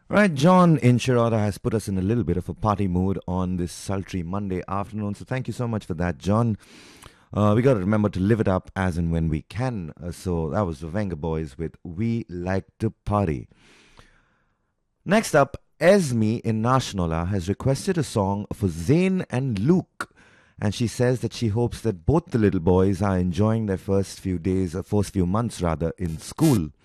Right, John in Shirada has put us in a little bit of a party mood on this sultry Monday afternoon. So thank you so much for that, John. We got to remember to live it up as and when we can. So that was the Venga Boys with We Like to Party. Next up, Esme in Nashnola has requested a song for Zayn and Luke. And she says that she hopes that both the little boys are enjoying their first few days, or first few months rather, in school.